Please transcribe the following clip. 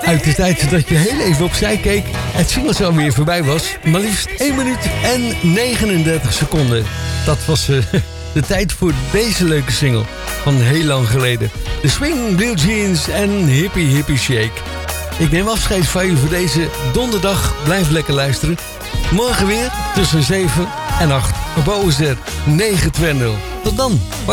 Uit de tijd dat je heel even opzij keek, het singeltje alweer voorbij was. Maar liefst 1 minuut en 39 seconden. Dat was de tijd voor deze leuke single van heel lang geleden. De Swing, Blue Jeans en Hippie Hippie Shake. Ik neem afscheid van je voor deze donderdag. Blijf lekker luisteren. Morgen weer tussen 7 en 8 op OSR 920. Tot dan.